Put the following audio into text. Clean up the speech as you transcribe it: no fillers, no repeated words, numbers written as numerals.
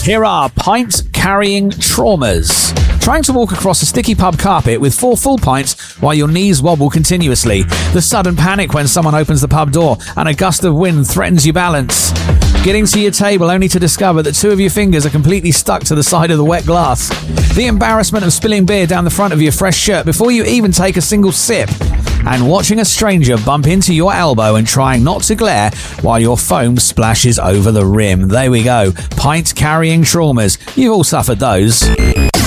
Here are pint-carrying traumas. Trying to walk across a sticky pub carpet with 4 full pints while your knees wobble continuously. The sudden panic when someone opens the pub door and a gust of wind threatens your balance. Getting to your table only to discover that 2 of your fingers are completely stuck to the side of the wet glass. The embarrassment of spilling beer down the front of your fresh shirt before you even take a single sip. And watching a stranger bump into your elbow and trying not to glare while your foam splashes over the rim. There we go. Pint-carrying traumas. You've all suffered those.